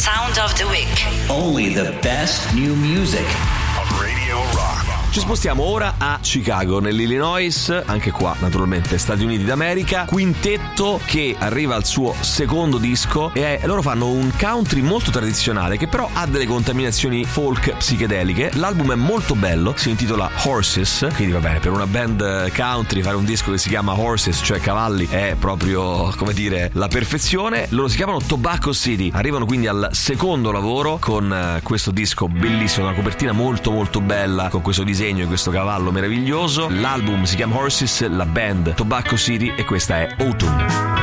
Sound of the Week. Only the best new music. Radio Rock. Ci spostiamo ora a Chicago, nell'Illinois, anche qua naturalmente Stati Uniti d'America. Quintetto che arriva al suo secondo disco e loro fanno un country molto tradizionale che però ha delle contaminazioni folk psichedeliche. L'album è molto bello, si intitola Horses, quindi va bene, per una band country fare un disco che si chiama Horses, cioè cavalli, è proprio, come dire, la perfezione. Loro si chiamano Tobacco City, arrivano quindi al secondo lavoro con questo disco bellissimo, una copertina molto molto bella con questo disegno e questo cavallo meraviglioso. L'album si chiama Horses, la band Tobacco City e questa è Autumn.